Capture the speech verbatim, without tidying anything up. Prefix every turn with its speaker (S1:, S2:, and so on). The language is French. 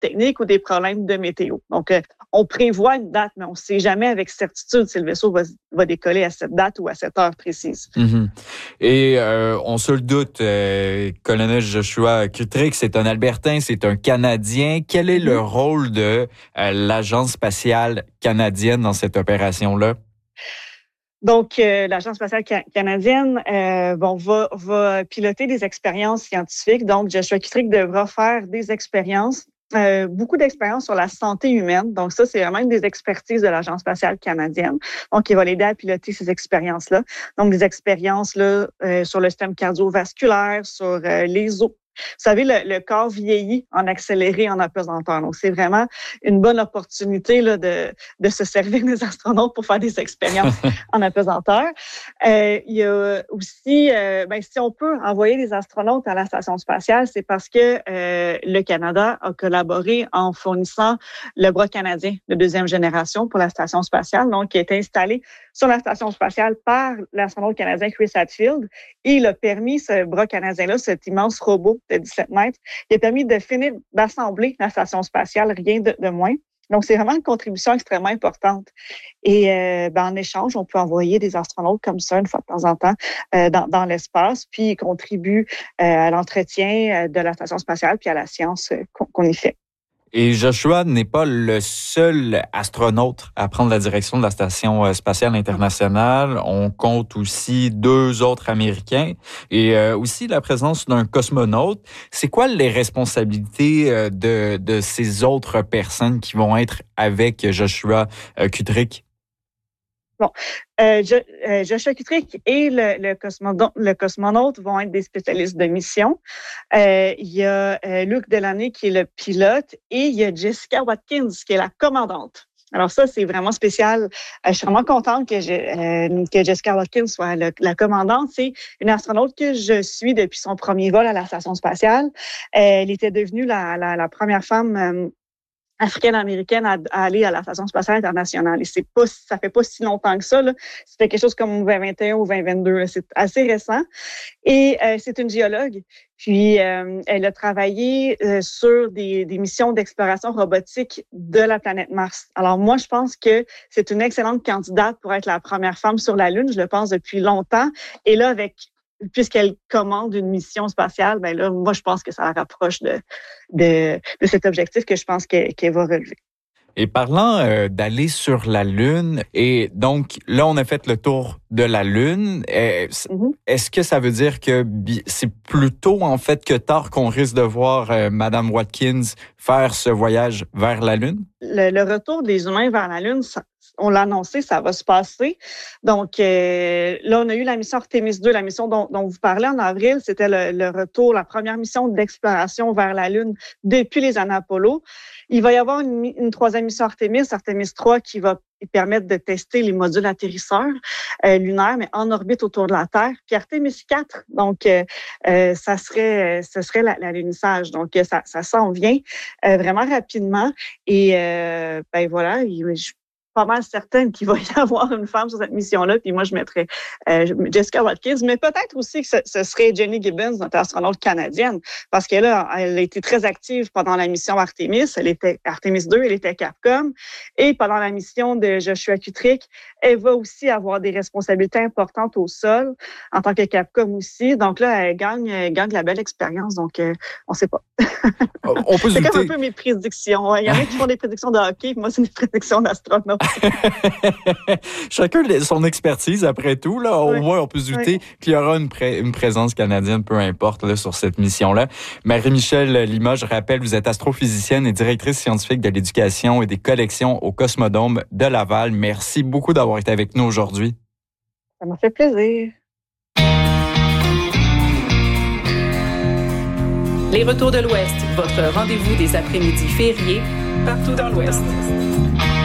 S1: techniques ou des problèmes de météo. Donc, euh, on prévoit une date, mais on ne sait jamais avec certitude si le vaisseau va, va décoller à cette date ou à cette heure précise.
S2: Mm-hmm. Et euh, on se le doute, euh, colonel Joshua Kutrick, c'est un Albertain, c'est un Canadien. Quel est mm-hmm. le rôle de euh, l'Agence spatiale canadienne dans cette opération-là?
S1: Donc, euh, l'Agence spatiale ca- canadienne euh, bon, va, va piloter des expériences scientifiques. Donc, Joshua Kutrick devra faire des expériences, euh, beaucoup d'expériences sur la santé humaine. Donc, ça, c'est vraiment une des expertises de l'Agence spatiale canadienne. Donc, il va l'aider à piloter ces expériences-là. Donc, des expériences là euh, sur le système cardiovasculaire, sur euh, les os. Vous savez, le, le corps vieillit en accéléré, en apesanteur. Donc, c'est vraiment une bonne opportunité là, de, de se servir des astronautes pour faire des expériences en apesanteur. Euh, il y a aussi, euh, ben, si on peut envoyer des astronautes à la station spatiale, c'est parce que euh, le Canada a collaboré en fournissant le bras canadien de deuxième génération pour la station spatiale, donc qui a été installé sur la station spatiale par l'astronaute canadien Chris Hadfield. Et il a permis, ce bras canadien-là, cet immense robot de dix-sept mètres, il a permis de finir d'assembler la station spatiale, rien de, de moins. Donc, c'est vraiment une contribution extrêmement importante. Et euh, ben, en échange, on peut envoyer des astronautes comme ça, une fois de temps en temps, euh, dans, dans l'espace, puis ils contribuent euh, à l'entretien de la station spatiale puis à la science euh, qu'on, qu'on y fait.
S2: Et Joshua n'est pas le seul astronaute à prendre la direction de la Station spatiale internationale. On compte aussi deux autres Américains et euh, aussi la présence d'un cosmonaute. C'est quoi les responsabilités de, de ces autres personnes qui vont être avec Joshua Kutrick?
S1: Bon, euh, je, euh, Joshua Kutrick et le, le, cosmonaute, le cosmonaute vont être des spécialistes de mission. Euh, il y a euh, Luc Delaney qui est le pilote et il y a Jessica Watkins qui est la commandante. Alors ça, c'est vraiment spécial. Euh, je suis vraiment contente que, je, euh, que Jessica Watkins soit le, la commandante. C'est une astronaute que je suis depuis son premier vol à la station spatiale. Euh, elle était devenue la, la, la première femme euh, africaine-américaine à, à aller à la Station spatiale internationale. Et c'est pas, ça fait pas si longtemps que ça, là. C'était quelque chose comme vingt vingt et un ou vingt vingt-deux, là. C'est assez récent. Et euh, c'est une géologue. Puis, euh, elle a travaillé euh, sur des, des missions d'exploration robotique de la planète Mars. Alors, moi, je pense que c'est une excellente candidate pour être la première femme sur la Lune. Je le pense depuis longtemps. Et là, avec puisqu'elle commande une mission spatiale, ben là, moi, je pense que ça la rapproche de, de, de cet objectif que je pense qu'elle, qu'elle va relever.
S2: Et parlant euh, d'aller sur la Lune, et donc là, on a fait le tour de la Lune. Est-ce, mm-hmm. est-ce que ça veut dire que c'est plus tôt, en fait, que tard qu'on risque de voir euh, Madame Watkins faire ce voyage vers la Lune?
S1: Le, le retour des humains vers la Lune, ça, on l'a annoncé, ça va se passer. Donc, euh, là, on a eu la mission Artemis deux, la mission dont, dont vous parlez en avril. C'était le, le retour, la première mission d'exploration vers la Lune depuis les années Apollo. Il va y avoir une, une troisième mission Artemis, Artemis trois, qui va permettre de tester les modules atterrisseurs euh, lunaires, mais en orbite autour de la Terre. Puis Artemis quatre, donc euh, euh, ça serait, ce serait la, l'alunissage. Donc, ça, ça s'en vient euh, vraiment rapidement. Et euh, ben voilà, je suis pas mal certaine qu'il va y avoir une femme sur cette mission-là. Puis moi, je mettrais euh, Jessica Watkins, mais peut-être aussi que ce, ce serait Jenny Gibbons, notre astronaute canadienne, parce qu'elle a, elle a été très active pendant la mission Artemis. Elle était Artemis deux, elle était Capcom. Et pendant la mission de Joshua Kutrick, elle va aussi avoir des responsabilités importantes au sol en tant que Capcom aussi. Donc là, elle gagne, elle gagne la belle expérience. Donc, euh, on ne sait pas.
S2: On peut
S1: c'est comme un peu mes prédictions. Il y en a qui font des prédictions de hockey, moi, c'est des prédictions d'astronautes.
S2: Chacun son expertise, après tout. Là, au
S1: oui.
S2: moins, on peut se douter oui. qu'il y aura une, pré- une présence canadienne, peu importe, là, sur cette mission-là. Marie-Michèle Lima, je rappelle, vous êtes astrophysicienne et directrice scientifique de l'éducation et des collections au Cosmodome de Laval. Merci beaucoup d'avoir été avec nous aujourd'hui.
S1: Ça m'a fait plaisir.
S3: Les Retours de l'Ouest, votre rendez-vous des après-midi fériés partout dans l'Ouest.